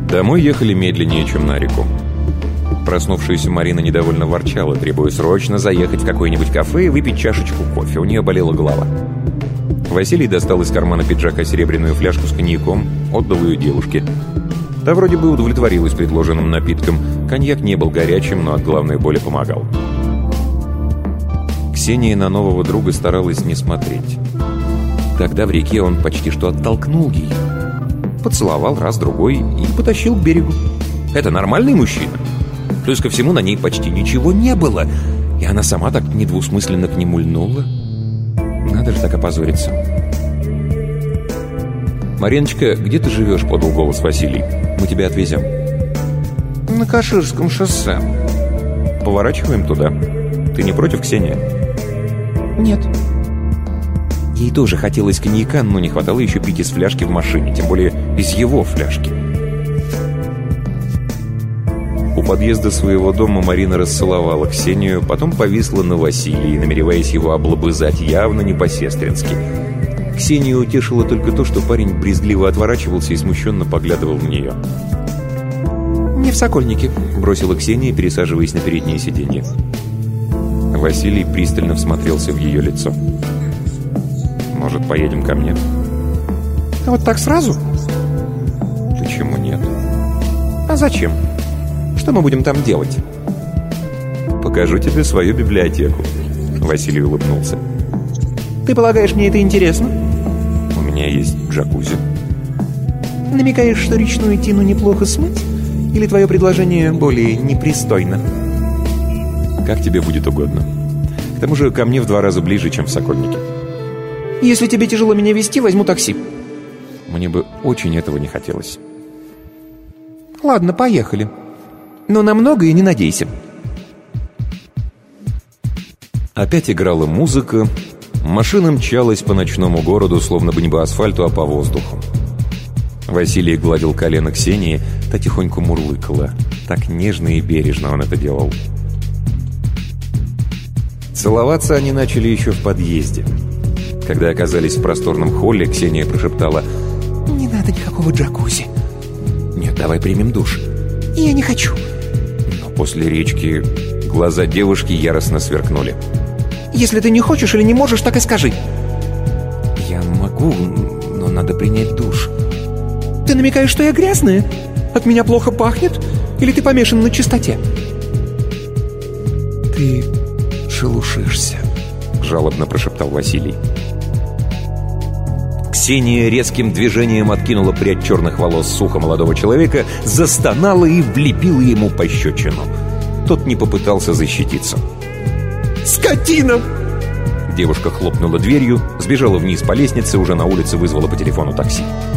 Домой ехали медленнее, чем на реку. Проснувшаяся Марина недовольно ворчала, требуя срочно заехать в какое-нибудь кафе и выпить чашечку кофе. У нее болела голова. Василий достал из кармана пиджака серебряную фляжку с коньяком, отдал ее девушке. Та вроде бы удовлетворилась предложенным напитком. Коньяк не был горячим, но от головной боли помогал. Ксения на нового друга старалась не смотреть. Тогда в реке он почти что оттолкнул ее. Поцеловал раз-другой и потащил к берегу. Это нормальный мужчина? Плюс ко всему на ней почти ничего не было, и она сама так недвусмысленно к нему льнула. Надо же так опозориться. «Мариночка, где ты живешь?» — подал голос Василий. «Мы тебя отвезем». «На Каширском шоссе». «Поворачиваем туда. Ты не против, Ксения?» «Нет». Ей тоже хотелось коньяка, но не хватало еще пить из фляжки в машине, тем более из его фляжки. У подъезда своего дома Марина расцеловала Ксению, потом повисла на Василии, намереваясь его облобызать явно не по-сестрински. Ксению утешило только то, что парень брезгливо отворачивался и смущенно поглядывал на нее. «Не в Сокольнике», — бросила Ксения, пересаживаясь на переднее сиденье. Василий пристально всмотрелся в ее лицо. «Может, поедем ко мне?» «А вот так сразу?» «Почему нет?» «А зачем? Что мы будем там делать?» «Покажу тебе свою библиотеку», — Василий улыбнулся. «Ты полагаешь, мне это интересно?» «У меня есть джакузи». «Намекаешь, что речную тину неплохо смыть? Или твое предложение более непристойно?» «Как тебе будет угодно. К тому же ко мне в 2 раза ближе, чем в Сокольнике». «Если тебе тяжело меня везти, возьму такси». «Мне бы очень этого не хотелось». «Ладно, поехали. Но на многое не надейся». Опять играла музыка. Машина мчалась по ночному городу, словно бы не по асфальту, а по воздуху. Василий гладил колено Ксении, та тихонько мурлыкала. Так нежно и бережно он это делал. Целоваться они начали еще в подъезде. Когда оказались в просторном холле, Ксения прошептала: «Не надо никакого джакузи». «Нет, давай примем душ». «Я не хочу». Но после речки глаза девушки яростно сверкнули. «Если ты не хочешь или не можешь, так и скажи». «Я могу, но надо принять душ». «Ты намекаешь, что я грязная? От меня плохо пахнет? Или ты помешан на чистоте?» «Ты шелушишься», — жалобно прошептал Василий. Ксения резким движением откинула прядь черных волос с уха молодого человека, застонала и влепила ему пощечину. Тот не попытался защититься. «Скотина!» Девушка хлопнула дверью, сбежала вниз по лестнице, уже на улице вызвала по телефону такси.